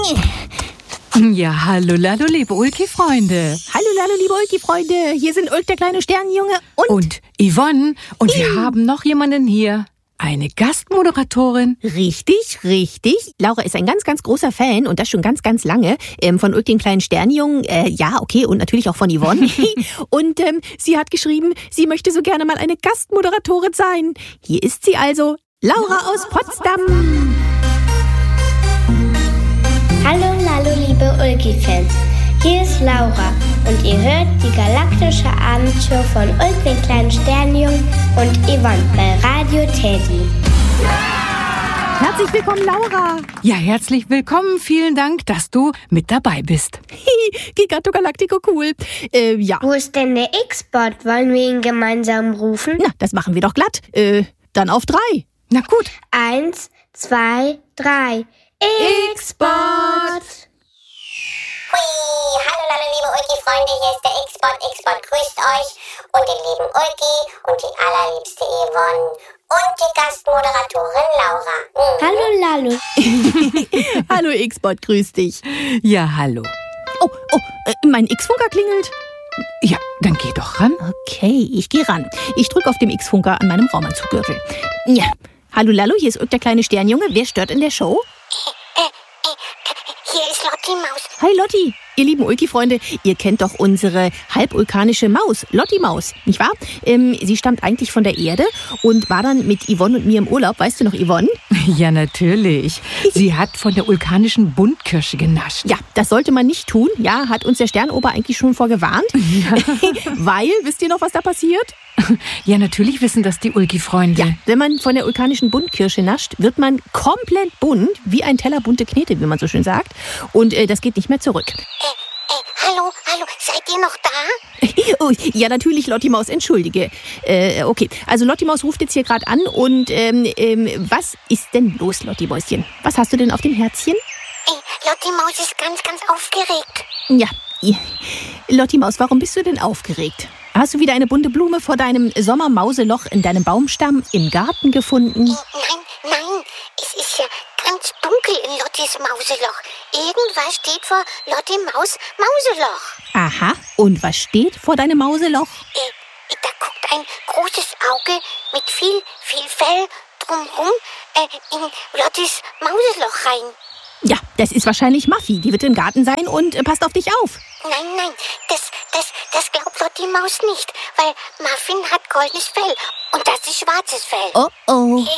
Ja, hallo, liebe Ulki-Freunde. Hallo, liebe Ulki-Freunde. Hier sind Ulk, der kleine Sternenjunge und Yvonne. Und wir haben noch jemanden hier. Eine Gastmoderatorin. Richtig. Laura ist ein ganz, ganz großer Fan und das schon ganz, ganz lange von Ulk, dem kleinen Sternenjungen. Ja, okay, und natürlich auch von Yvonne. Und sie hat geschrieben, sie möchte so gerne mal eine Gastmoderatorin sein. Hier ist sie also, Laura aus Potsdam. Hallo, liebe Ulki-Fans. Hier ist Laura und ihr hört die galaktische Abendshow von Ulk, den kleinen Sternenjungen und Yvonne bei Radio Teddy. Herzlich willkommen, Laura. Ja, herzlich willkommen. Vielen Dank, dass du mit dabei bist. Giganto Galactico, cool. Ja. Wo ist denn der X-Bot? Wollen wir ihn gemeinsam rufen? Na, das machen wir doch glatt. Dann auf 3. Na gut. 1, 2, 3. X-Bot! Hui, hallo liebe Ulki-Freunde, hier ist der X-Bot. X-Bot grüßt euch und den lieben Ulki und die allerliebste Yvonne und die Gastmoderatorin Laura. Hallo. Hallo X-Bot, grüß dich. Ja, hallo. Oh, mein X-Funker klingelt. Ja, dann geh doch ran. Okay, ich gehe ran. Ich drücke auf dem X-Funker an meinem Raumanzuggürtel. Ja. Hallo Lallo, hier ist Ulk, der kleine Sternjunge. Wer stört in der Show? Hier ist Lotti Maus. Hi Lotti, ihr lieben Ulki-Freunde, ihr kennt doch unsere halbulkanische Maus, Lotti Maus, nicht wahr? Sie stammt eigentlich von der Erde und war dann mit Yvonne und mir im Urlaub. Weißt du noch, Yvonne? Ja, natürlich. Sie hat von der vulkanischen Buntkirsche genascht. Ja, das sollte man nicht tun. Ja, hat uns der Sternober eigentlich schon vorgewarnt. Ja. Weil, wisst ihr noch, was da passiert? Ja, natürlich wissen das die Ulki-Freunde. Ja, wenn man von der vulkanischen Buntkirsche nascht, wird man komplett bunt, wie ein Teller bunte Knete, wie man so schön sagt. Und das geht nicht mehr zurück. Hallo, seid ihr noch da? Oh, ja, natürlich, Lotti Maus, entschuldige. Okay, also Lotti Maus ruft jetzt hier gerade an und was ist denn los, Lotti Mäuschen? Was hast du denn auf dem Herzchen? Lotti Maus ist ganz, ganz aufgeregt. Ja, Lotti Maus, warum bist du denn aufgeregt? Hast du wieder eine bunte Blume vor deinem Sommermauseloch in deinem Baumstamm im Garten gefunden? Nein, es ist ja ganz dunkel in Lottis Mauseloch. Irgendwas steht vor Lotti Maus Mauseloch. Aha, und was steht vor deinem Mauseloch? Da guckt ein großes Auge mit viel Fell drumherum in Lottis Mauseloch rein. Ja, das ist wahrscheinlich Muffy. Die wird im Garten sein und passt auf dich auf. Nein, das glaubt Lotti Maus nicht, weil Muffin hat goldenes Fell und das ist schwarzes Fell. Oh. Und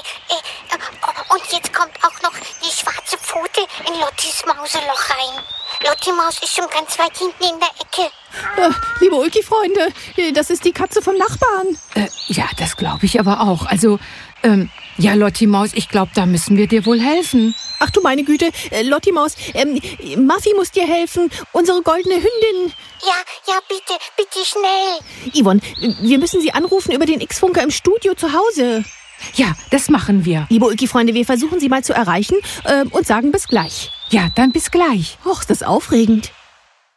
jetzt kommt auch noch die schwarze Pfote in Lottis Mauseloch rein. Lotti Maus ist schon ganz weit hinten in der Ecke. Liebe Ulki-Freunde, das ist die Katze vom Nachbarn. Ja, das glaube ich aber auch. Also, ja, Lotti Maus, ich glaube, da müssen wir dir wohl helfen. Ach du meine Güte, Lotti Maus, Muffy muss dir helfen, unsere goldene Hündin. Ja, bitte schnell. Yvonne, wir müssen sie anrufen über den X-Funker im Studio zu Hause. Ja, das machen wir. Liebe Ulki-Freunde, wir versuchen sie mal zu erreichen und sagen bis gleich. Ja, dann bis gleich. Och, ist das aufregend.